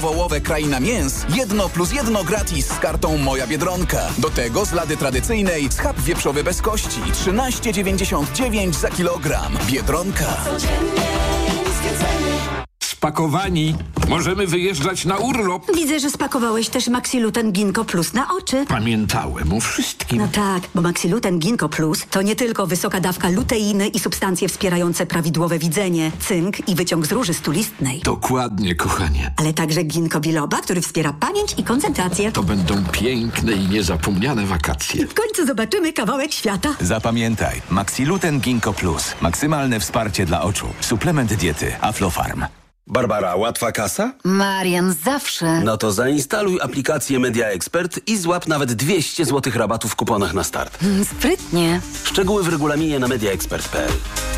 Wołowe Kraina Mięs 1+1 gratis z kartą Moja Biedronka. Do tego z lady tradycyjnej schab wieprzowy bez kości 13,99 za kilogram. Biedronka. Spakowani. Możemy wyjeżdżać na urlop. Widzę, że spakowałeś też Maxiluten Ginkgo Plus na oczy. Pamiętałem o wszystkim. No tak, bo Maxiluten Ginkgo Plus to nie tylko wysoka dawka luteiny i substancje wspierające prawidłowe widzenie, cynk i wyciąg z róży stulistnej. Dokładnie, kochanie. Ale także ginkgo biloba, który wspiera pamięć i koncentrację. To będą piękne i niezapomniane wakacje. W końcu zobaczymy kawałek świata. Zapamiętaj, Maxiluten Ginkgo Plus. Maksymalne wsparcie dla oczu. Suplement diety Aflofarm. Barbara, łatwa kasa? Marian, zawsze. No to zainstaluj aplikację Media Expert i złap nawet 200 zł rabatu w kuponach na start. Sprytnie. Szczegóły w regulaminie na mediaexpert.pl.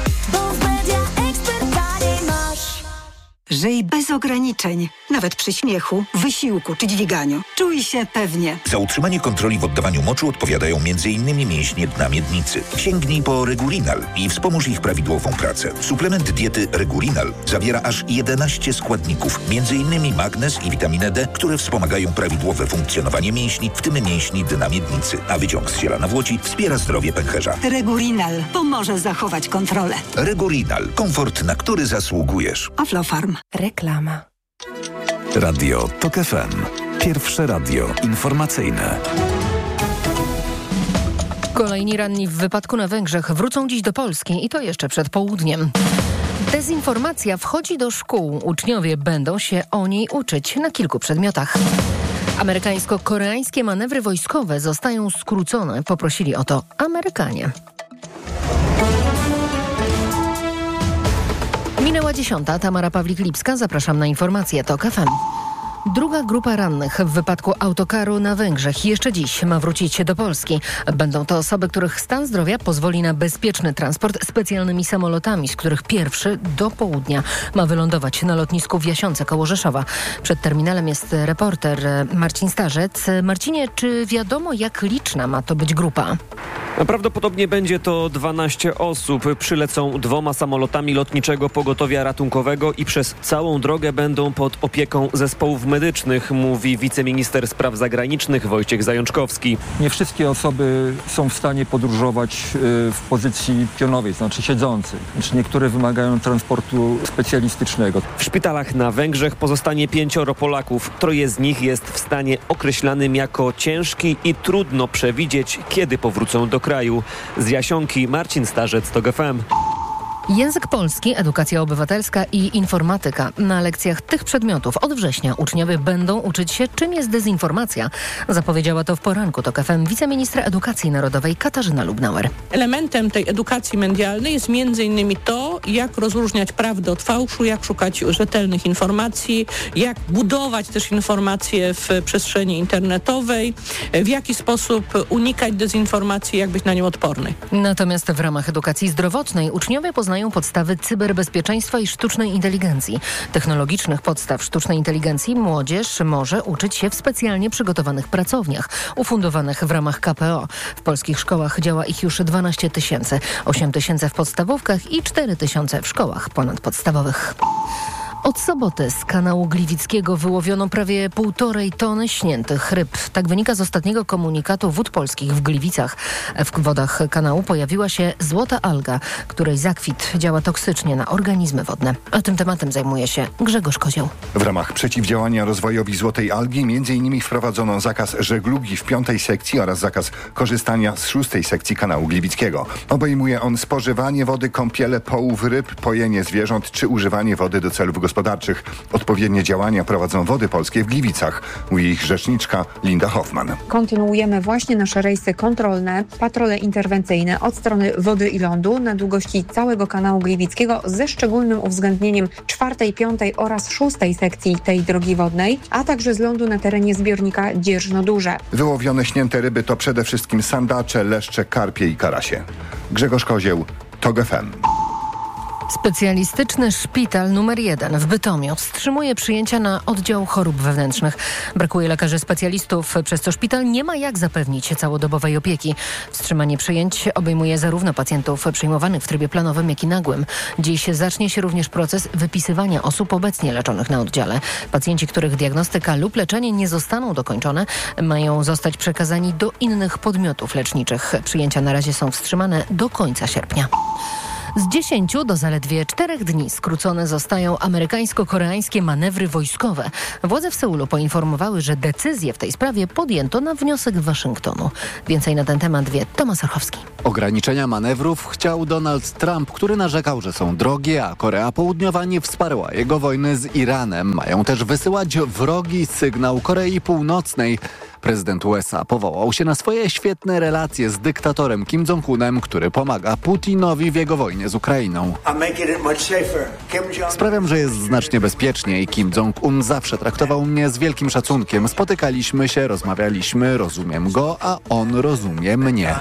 Żyj bez ograniczeń, nawet przy śmiechu, wysiłku czy dźwiganiu. Czuj się pewnie. Za utrzymanie kontroli w oddawaniu moczu odpowiadają m.in. mięśnie dna miednicy. Sięgnij po Regulinal i wspomóż ich prawidłową pracę. Suplement diety Regulinal zawiera aż 11 składników, m.in. magnez i witaminę D, które wspomagają prawidłowe funkcjonowanie mięśni, w tym mięśni dna miednicy. A wyciąg z ziela nawłoci wspiera zdrowie pęcherza. Regulinal pomoże zachować kontrolę. Regulinal. Komfort, na który zasługujesz. Aflofarm. Reklama. Radio TOK FM. Pierwsze radio informacyjne. Kolejni ranni w wypadku na Węgrzech wrócą dziś do Polski i to jeszcze przed południem. Dezinformacja wchodzi do szkół. Uczniowie będą się o niej uczyć na kilku przedmiotach. Amerykańsko-koreańskie manewry wojskowe zostają skrócone. Poprosili o to Amerykanie. Minęła 10. Tamara Pawlik-Lipska. Zapraszam na informacje TOK FM. Druga grupa rannych w wypadku autokaru na Węgrzech jeszcze dziś ma wrócić do Polski. Będą to osoby, których stan zdrowia pozwoli na bezpieczny transport specjalnymi samolotami, z których pierwszy do południa ma wylądować na lotnisku w Jasionce koło Rzeszowa. Przed terminalem jest reporter Marcin Starzec. Marcinie, czy wiadomo, jak liczna ma to być grupa? Prawdopodobnie będzie to 12 osób. Przylecą 2 samolotami lotniczego pogotowia ratunkowego i przez całą drogę będą pod opieką zespołów medycznych, mówi wiceminister spraw zagranicznych Wojciech Zajączkowski. Nie wszystkie osoby są w stanie podróżować w pozycji pionowej, znaczy siedzącej. Znaczy niektóre wymagają transportu specjalistycznego. W szpitalach na Węgrzech pozostanie 5 Polaków. 3 z nich jest w stanie określanym jako ciężki i trudno przewidzieć, kiedy powrócą do kraju. Z Jasionki Marcin Starzec, TOK FM. Język polski, edukacja obywatelska i informatyka. Na lekcjach tych przedmiotów od września uczniowie będą uczyć się, czym jest dezinformacja. Zapowiedziała to w poranku TOK FM wiceministra edukacji narodowej Katarzyna Lubnauer. Elementem tej edukacji medialnej jest m.in. to, jak rozróżniać prawdę od fałszu, jak szukać rzetelnych informacji, jak budować też informacje w przestrzeni internetowej, w jaki sposób unikać dezinformacji, jak być na nią odporny. Natomiast w ramach edukacji zdrowotnej uczniowie poznają podstawy cyberbezpieczeństwa i sztucznej inteligencji. Technologicznych podstaw sztucznej inteligencji młodzież może uczyć się w specjalnie przygotowanych pracowniach, ufundowanych w ramach KPO. W polskich szkołach działa ich już 12 000, 8 000 w podstawówkach i 4 000 w szkołach ponadpodstawowych. Od soboty z kanału Gliwickiego wyłowiono prawie 1,5 tony śniętych ryb. Tak wynika z ostatniego komunikatu Wód Polskich w Gliwicach. W wodach kanału pojawiła się złota alga, której zakwit działa toksycznie na organizmy wodne. A tym tematem zajmuje się Grzegorz Kozioł. W ramach przeciwdziałania rozwojowi złotej algi m.in. wprowadzono zakaz żeglugi w 5. sekcji oraz zakaz korzystania z 6. sekcji kanału Gliwickiego. Obejmuje on spożywanie wody, kąpiele, połów ryb, pojenie zwierząt czy używanie wody do celów gospodarczych. Odpowiednie działania prowadzą Wody Polskie w Gliwicach, mówi ich rzeczniczka Linda Hoffman. Kontynuujemy właśnie nasze rejsy kontrolne, patrole interwencyjne od strony wody i lądu na długości całego kanału Gliwickiego ze szczególnym uwzględnieniem 4., 5. oraz 6. sekcji tej drogi wodnej, a także z lądu na terenie zbiornika Dzierżno-Duże. Wyłowione śnięte ryby to przede wszystkim sandacze, leszcze, karpie i karasie. Grzegorz Kozieł, TOK FM. Specjalistyczny szpital numer 1 w Bytomiu wstrzymuje przyjęcia na oddział chorób wewnętrznych. Brakuje lekarzy specjalistów, przez co szpital nie ma jak zapewnić całodobowej opieki. Wstrzymanie przyjęć obejmuje zarówno pacjentów przyjmowanych w trybie planowym, jak i nagłym. Dziś zacznie się również proces wypisywania osób obecnie leczonych na oddziale. Pacjenci, których diagnostyka lub leczenie nie zostaną dokończone, mają zostać przekazani do innych podmiotów leczniczych. Przyjęcia na razie są wstrzymane do końca sierpnia. Z 10 do zaledwie 4 dni skrócone zostają amerykańsko-koreańskie manewry wojskowe. Władze w Seulu poinformowały, że decyzję w tej sprawie podjęto na wniosek Waszyngtonu. Więcej na ten temat wie Tomasz Orchowski. Ograniczenia manewrów chciał Donald Trump, który narzekał, że są drogie, a Korea Południowa nie wsparła jego wojny z Iranem. Mają też wysyłać wrogi sygnał Korei Północnej. Prezydent USA powołał się na swoje świetne relacje z dyktatorem Kim Jong-unem, który pomaga Putinowi w jego wojnie z Ukrainą. Sprawiam, że jest znacznie bezpieczniej. Kim Jong-un zawsze traktował mnie z wielkim szacunkiem. Spotykaliśmy się, rozmawialiśmy, rozumiem go, a on rozumie mnie.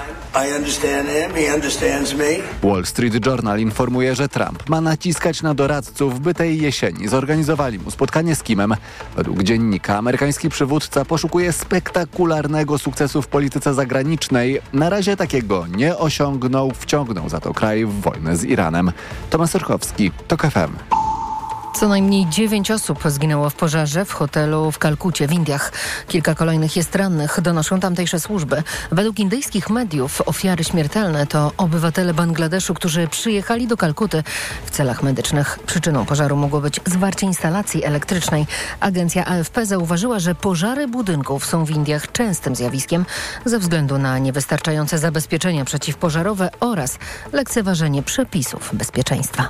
Wall Street Journal informuje, że Trump ma naciskać na doradców, by tej jesieni zorganizowali mu spotkanie z Kimem. Według dziennika amerykański przywódca poszukuje spektakularnego sukcesu w polityce zagranicznej. Na razie takiego nie osiągnął, wciągnął za to kraj w wojnę z Iranem. Tomasz Orchowski, TOK FM. Co najmniej 9 osób zginęło w pożarze w hotelu w Kalkucie w Indiach. Kilka kolejnych jest rannych, donoszą tamtejsze służby. Według indyjskich mediów ofiary śmiertelne to obywatele Bangladeszu, którzy przyjechali do Kalkuty w celach medycznych. Przyczyną pożaru mogło być zwarcie instalacji elektrycznej. Agencja AFP zauważyła, że pożary budynków są w Indiach częstym zjawiskiem ze względu na niewystarczające zabezpieczenia przeciwpożarowe oraz lekceważenie przepisów bezpieczeństwa.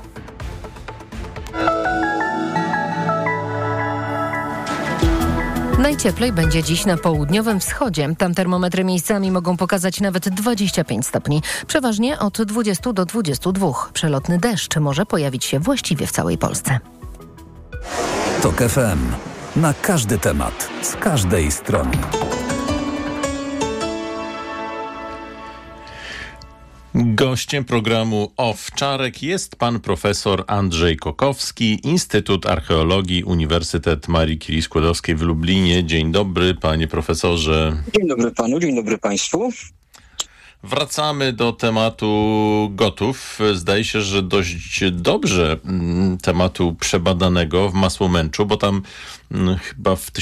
Najcieplej będzie dziś na południowym wschodzie. Tam termometry miejscami mogą pokazać nawet 25 stopni. Przeważnie od 20 do 22. Przelotny deszcz może pojawić się właściwie w całej Polsce. TOK FM. Na każdy temat, z każdej strony. Gościem programu Owczarek jest pan profesor Andrzej Kokowski, Instytut Archeologii, Uniwersytet Marii Curie-Skłodowskiej w Lublinie. Dzień dobry, panie profesorze. Dzień dobry panu, dzień dobry państwu. Wracamy do tematu Gotów. Zdaje się, że dość dobrze tematu przebadanego w Masłomęczu, bo tam chyba w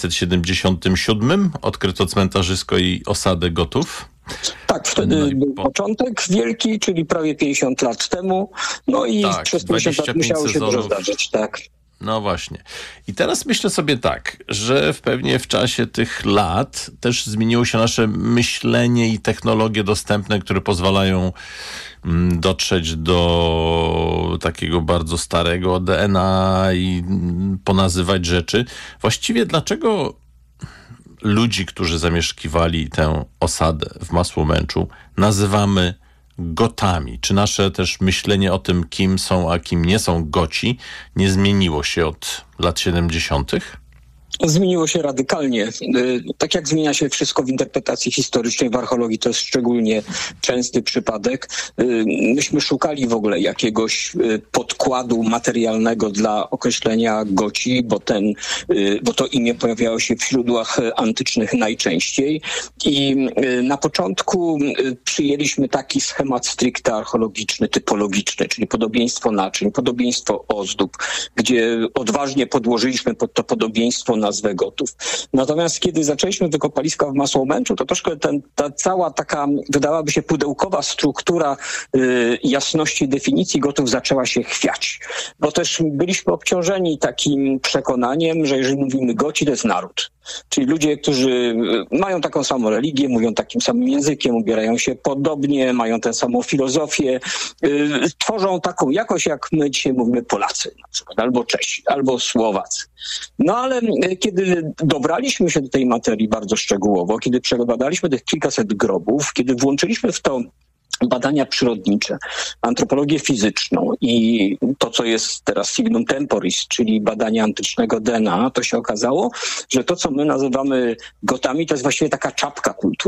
1977 odkryto cmentarzysko i osadę Gotów. Tak, wtedy był początek wielki, czyli prawie 50 lat temu. No i tak, przez 50 lat musiało się dużo zdarzyć, tak. No właśnie. I teraz myślę sobie tak, że pewnie w czasie tych lat też zmieniło się nasze myślenie i technologie dostępne, które pozwalają dotrzeć do takiego bardzo starego DNA i ponazywać rzeczy. Właściwie dlaczego ludzi, którzy zamieszkiwali tę osadę w Masłomęczu, nazywamy Gotami? Czy nasze też myślenie o tym, kim są, a kim nie są Goci, nie zmieniło się od lat 70.? Zmieniło się radykalnie. Tak jak zmienia się wszystko w interpretacji historycznej, w archeologii to jest szczególnie częsty przypadek. Myśmy szukali w ogóle jakiegoś podkładu materialnego dla określenia Goci, bo to imię pojawiało się w źródłach antycznych najczęściej. I na początku przyjęliśmy taki schemat stricte archeologiczny, typologiczny, czyli podobieństwo naczyń, podobieństwo ozdób, gdzie odważnie podłożyliśmy pod to podobieństwo nazwę Gotów. Natomiast kiedy zaczęliśmy wykopaliska w Masłomęczu, to troszkę ta cała taka, wydawałaby się, pudełkowa struktura jasności definicji Gotów zaczęła się chwiać. Bo też byliśmy obciążeni takim przekonaniem, że jeżeli mówimy Goci, to jest naród. Czyli ludzie, którzy mają taką samą religię, mówią takim samym językiem, ubierają się podobnie, mają tę samą filozofię, tworzą taką jakość, jak my dzisiaj mówimy Polacy na przykład, albo Czesi, albo Słowacy. No ale kiedy dobraliśmy się do tej materii bardzo szczegółowo, kiedy przebadaliśmy tych kilkaset grobów, kiedy włączyliśmy w to badania przyrodnicze, antropologię fizyczną i to, co jest teraz signum temporis, czyli badania antycznego DNA, to się okazało, że to, co my nazywamy Gotami, to jest właściwie taka czapka kulturowa.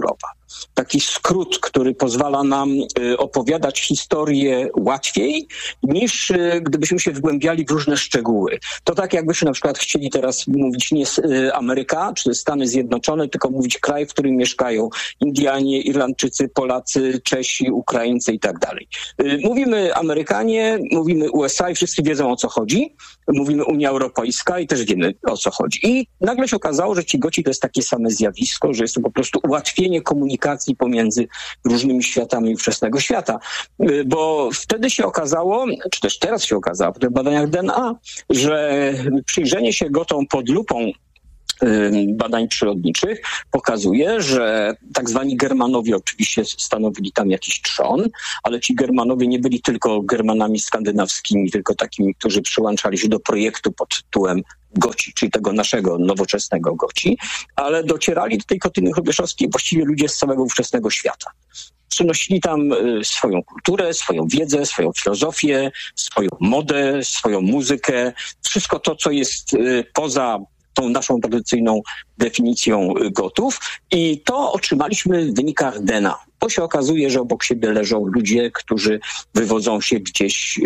taki skrót, który pozwala nam opowiadać historię łatwiej, niż gdybyśmy się wgłębiali w różne szczegóły. To tak jakbyśmy na przykład chcieli teraz mówić nie Ameryka czy Stany Zjednoczone, tylko mówić kraj, w którym mieszkają Indianie, Irlandczycy, Polacy, Czesi, Ukraińcy i tak dalej. Mówimy Amerykanie, mówimy USA i wszyscy wiedzą, o co chodzi. Mówimy Unia Europejska i też wiemy, o co chodzi. I nagle się okazało, że ci Goci to jest takie same zjawisko, że jest to po prostu ułatwienie komunikacji pomiędzy różnymi światami ówczesnego świata. Bo wtedy się okazało, czy też teraz się okazało w tych badaniach DNA, że przyjrzenie się Gotom pod lupą badań przyrodniczych pokazuje, że tak zwani Germanowie oczywiście stanowili tam jakiś trzon, ale ci Germanowie nie byli tylko Germanami skandynawskimi, tylko takimi, którzy przyłączali się do projektu pod tytułem Goci, czyli tego naszego nowoczesnego Goci, ale docierali do tej Kotyny Hrubieszowskiej właściwie ludzie z całego ówczesnego świata. Przynosili tam swoją kulturę, swoją wiedzę, swoją filozofię, swoją modę, swoją muzykę, wszystko to, co jest poza tą naszą tradycyjną definicją Gotów i to otrzymaliśmy w wynikach DNA. Bo się okazuje, że obok siebie leżą ludzie, którzy wywodzą się gdzieś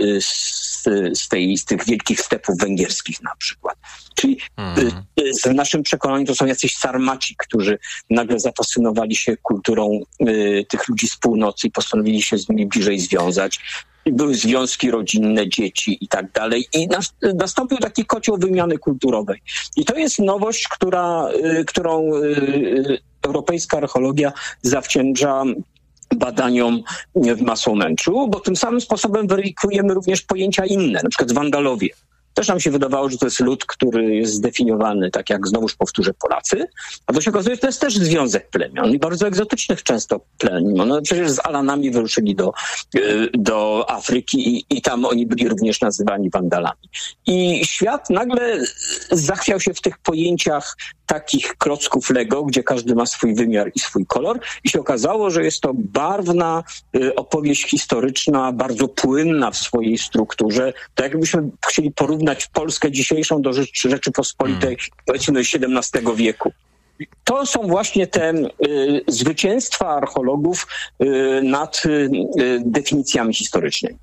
z tych wielkich stepów węgierskich na przykład. Czyli w naszym przekonaniu to są jacyś sarmaci, którzy nagle zafascynowali się kulturą tych ludzi z północy i postanowili się z nimi bliżej związać. Były związki rodzinne, dzieci i tak dalej. I nastąpił taki kocioł wymiany kulturowej. I to jest nowość, którą europejska archeologia zawdzięcza badaniom w Masłomęczu, bo tym samym sposobem weryfikujemy również pojęcia inne, na przykład Wandalowie. Też nam się wydawało, że to jest lud, który jest zdefiniowany, tak jak znowuż powtórzę, Polacy, a to się okazuje, że to jest też związek plemion i bardzo egzotycznych często plemion. No przecież z Alanami wyruszyli do Afryki i tam oni byli również nazywani Wandalami. I świat nagle zachwiał się w tych pojęciach takich klocków Lego, gdzie każdy ma swój wymiar i swój kolor i się okazało, że jest to barwna opowieść historyczna, bardzo płynna w swojej strukturze. Tak jakbyśmy chcieli porównać Polskę dzisiejszą do Rzeczypospolitej, powiedzmy, XVII wieku. To są właśnie te zwycięstwa archeologów nad definicjami historycznymi.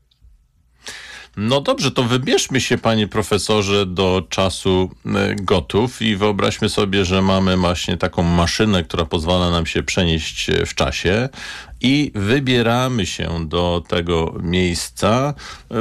No dobrze, to wybierzmy się, panie profesorze, do czasu Gotów i wyobraźmy sobie, że mamy właśnie taką maszynę, która pozwala nam się przenieść w czasie i wybieramy się do tego miejsca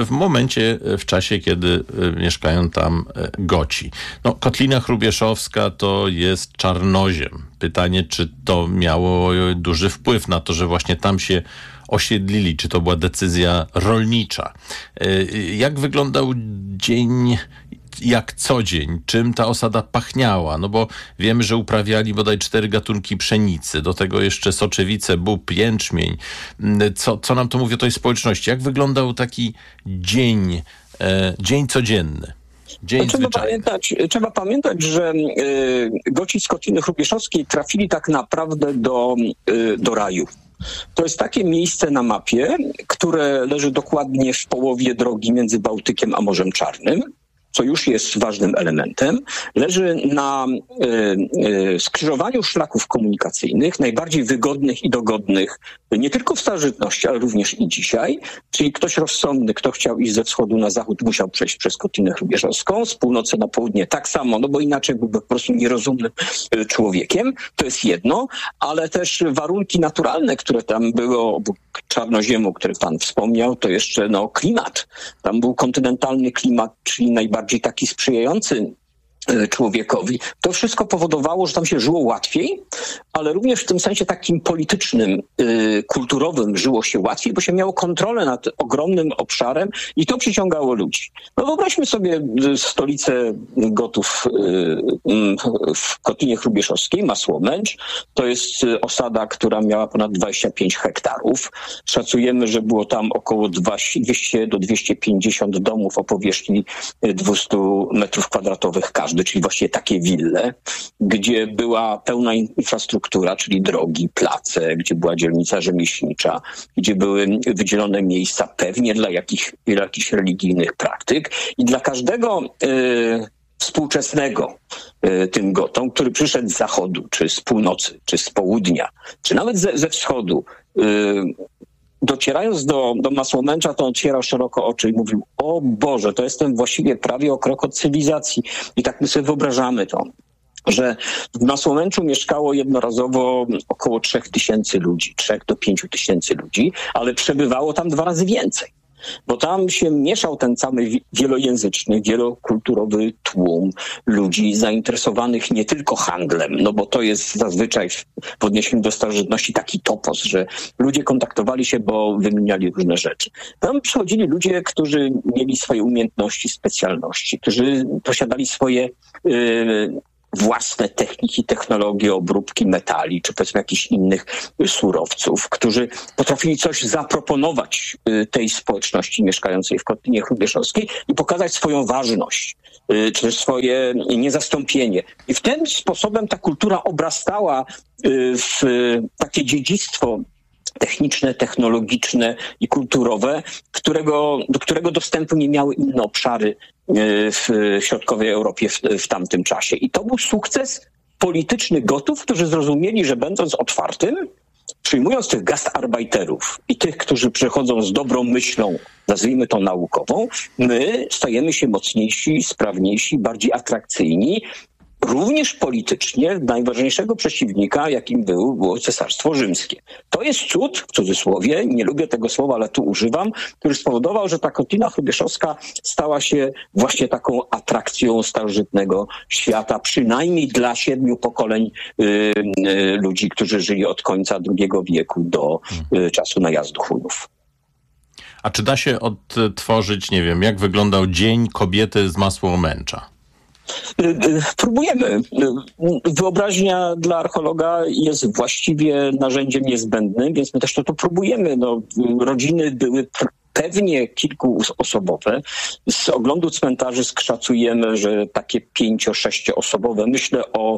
w czasie, kiedy mieszkają tam Goci. No, Kotlina Hrubieszowska to jest czarnoziem. Pytanie, czy to miało duży wpływ na to, że właśnie tam się osiedlili, czy to była decyzja rolnicza. Jak wyglądał dzień, jak co dzień? Czym ta osada pachniała? No bo wiemy, że uprawiali bodaj 4 gatunki pszenicy, do tego jeszcze soczewice, bób, jęczmień. Co nam to mówi o tej społeczności? Jak wyglądał taki dzień codzienny? Trzeba pamiętać, że Goci z Kotliny Hrubieszowskiej trafili tak naprawdę do raju. To jest takie miejsce na mapie, które leży dokładnie w połowie drogi między Bałtykiem a Morzem Czarnym, co już jest ważnym elementem. Leży na skrzyżowaniu szlaków komunikacyjnych, najbardziej wygodnych i dogodnych, nie tylko w starożytności, ale również i dzisiaj. Czyli ktoś rozsądny, kto chciał iść ze wschodu na zachód, musiał przejść przez Kotlinę Hrubieszowską, z północy na południe tak samo, no bo inaczej byłby po prostu nierozumnym człowiekiem. To jest jedno, ale też warunki naturalne, które tam były obok czarnoziemu, który pan wspomniał, to jeszcze klimat. Tam był kontynentalny klimat, czyli najbardziej taki sprzyjający człowiekowi. To wszystko powodowało, że tam się żyło łatwiej, ale również w tym sensie takim politycznym, kulturowym żyło się łatwiej, bo się miało kontrolę nad ogromnym obszarem i to przyciągało ludzi. No wyobraźmy sobie stolicę Gotów w Kotlinie Hrubieszowskiej, Masłomęcz. To jest osada, która miała ponad 25 hektarów. Szacujemy, że było tam około 200 do 250 domów o powierzchni 200 metrów kwadratowych każdy, czyli właściwie takie wille, gdzie była pełna infrastruktura, czyli drogi, place, gdzie była dzielnica rzemieślnicza, gdzie były wydzielone miejsca pewnie dla jakichś religijnych praktyk i dla każdego współczesnego tym Gotom, który przyszedł z zachodu, czy z północy, czy z południa, czy nawet ze wschodu, docierając do Masłomęcza, to otwierał szeroko oczy i mówił: o Boże, to jestem właściwie prawie o krok od cywilizacji. I tak my sobie wyobrażamy to, że w Masłomęczu mieszkało jednorazowo około 3000 ludzi, 3 do 5000 ludzi, ale przebywało tam 2 razy więcej. Bo tam się mieszał ten cały wielojęzyczny, wielokulturowy tłum ludzi zainteresowanych nie tylko handlem, no bo to jest zazwyczaj w odniesieniu do starożytności taki topos, że ludzie kontaktowali się, bo wymieniali różne rzeczy. Tam przychodzili ludzie, którzy mieli swoje umiejętności, specjalności, którzy posiadali swoje własne techniki, technologie obróbki metali, czy powiedzmy jakichś innych surowców, którzy potrafili coś zaproponować tej społeczności mieszkającej w Kotlinie Hrubieszowskiej i pokazać swoją ważność, czy też swoje niezastąpienie. I w tym sposobem ta kultura obrastała w takie dziedzictwo techniczne, technologiczne i kulturowe, do którego dostępu nie miały inne obszary w środkowej Europie w tamtym czasie. I to był sukces polityczny Gotów, którzy zrozumieli, że będąc otwartym, przyjmując tych gastarbeiterów i tych, którzy przychodzą z dobrą myślą, nazwijmy to naukową, my stajemy się mocniejsi, sprawniejsi, bardziej atrakcyjni, również politycznie najważniejszego przeciwnika, jakim było Cesarstwo Rzymskie. To jest cud, w cudzysłowie, nie lubię tego słowa, ale tu używam, który spowodował, że ta Kotlina Hrubieszowska stała się właśnie taką atrakcją starożytnego świata, przynajmniej dla 7 pokoleń ludzi, którzy żyli od końca II wieku do czasu najazdu Hunów. A czy da się odtworzyć, nie wiem, jak wyglądał dzień kobiety z Masłomęcza? Próbujemy. Wyobraźnia dla archeologa jest właściwie narzędziem niezbędnym, więc my też to próbujemy. No, rodziny były pewnie kilkuosobowe. Z oglądu cmentarzy szacujemy, że takie 5-6 osobowe. Myślę o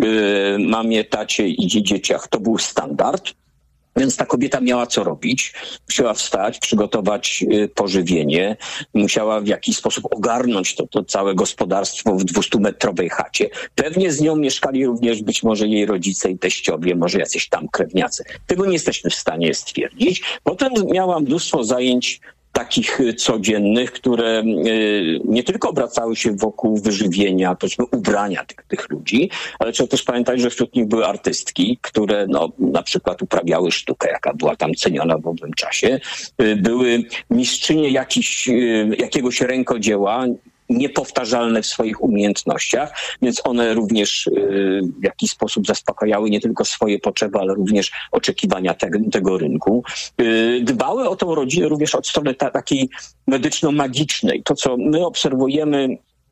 mamie, tacie i dzieciach. To był standard. Więc ta kobieta miała co robić. Musiała wstać, przygotować pożywienie, musiała w jakiś sposób ogarnąć to całe gospodarstwo w 200-metrowej chacie. Pewnie z nią mieszkali również być może jej rodzice i teściowie, może jacyś tam krewniacy. Tego nie jesteśmy w stanie stwierdzić. Potem miała mnóstwo zajęć takich codziennych, które nie tylko obracały się wokół wyżywienia, powiedzmy ubrania tych ludzi, ale trzeba też pamiętać, że wśród nich były artystki, które na przykład uprawiały sztukę, jaka była tam ceniona w owym czasie. Były mistrzynie jakiegoś rękodzieła, niepowtarzalne w swoich umiejętnościach, więc one również w jakiś sposób zaspokajały nie tylko swoje potrzeby, ale również oczekiwania tego rynku. Dbały o tą rodzinę również od strony takiej medyczno-magicznej. To, co my obserwujemy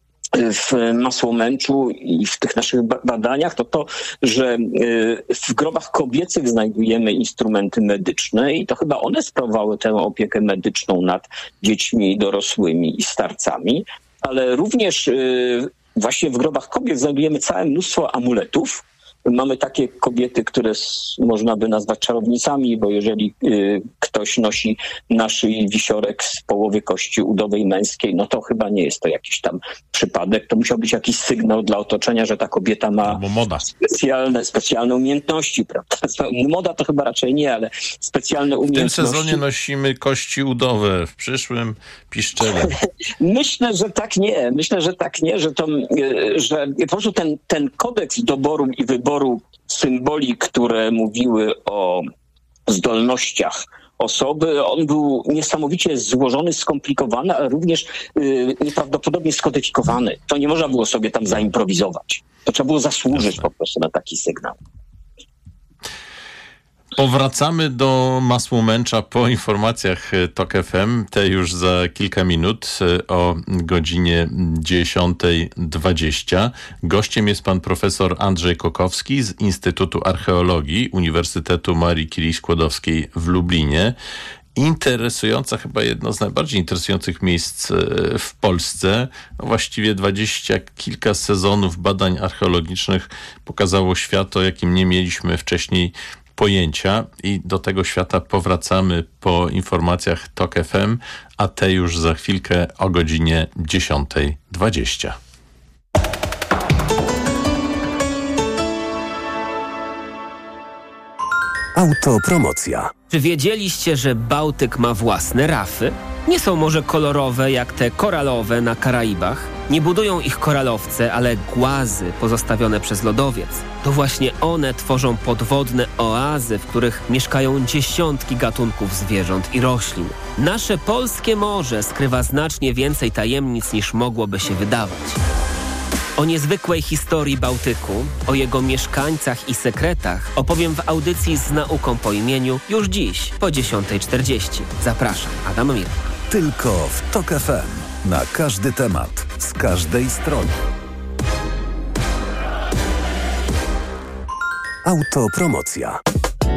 w Masłomęczu i w tych naszych badaniach, to, że w grobach kobiecych znajdujemy instrumenty medyczne i to chyba one sprawowały tę opiekę medyczną nad dziećmi, dorosłymi i starcami, ale również właśnie w grobach kobiet znajdujemy całe mnóstwo amuletów. Mamy takie kobiety, które można by nazwać czarownicami, bo jeżeli ktoś nosi na szyi wisiorek z połowy kości udowej męskiej, no to chyba nie jest to jakiś tam przypadek. To musiał być jakiś sygnał dla otoczenia, że ta kobieta ma specjalne umiejętności, prawda? Moda to chyba raczej nie, ale specjalne umiejętności. W tym sezonie nosimy kości udowe, w przyszłym piszczele. Myślę, że tak nie, że po prostu ten kodeks doboru i wyboru symboli, które mówiły o zdolnościach osoby, on był niesamowicie złożony, skomplikowany, ale również nieprawdopodobnie skodyfikowany. To nie można było sobie tam zaimprowizować. To trzeba było zasłużyć po prostu na taki sygnał. Powracamy do Masłomęcza po informacjach TOK FM, te już za kilka minut o godzinie 10:20. Gościem jest pan profesor Andrzej Kokowski z Instytutu Archeologii Uniwersytetu Marii Curie-Skłodowskiej w Lublinie. Interesująca, chyba jedno z najbardziej interesujących miejsc w Polsce. Właściwie 20 kilka sezonów badań archeologicznych pokazało świat, o jakim nie mieliśmy wcześniej pojęcia i do tego świata powracamy po informacjach TOK FM, a te już za chwilkę o godzinie 10:20. Autopromocja. Czy wiedzieliście, że Bałtyk ma własne rafy? Nie są może kolorowe jak te koralowe na Karaibach. Nie budują ich koralowce, ale głazy pozostawione przez lodowiec. To właśnie one tworzą podwodne oazy, w których mieszkają dziesiątki gatunków zwierząt i roślin. Nasze polskie morze skrywa znacznie więcej tajemnic niż mogłoby się wydawać. O niezwykłej historii Bałtyku, o jego mieszkańcach i sekretach opowiem w audycji Z nauką po imieniu już dziś po 10:40. Zapraszam, Adam Mir. Tylko w TOK FM. Na każdy temat, z każdej strony. Autopromocja.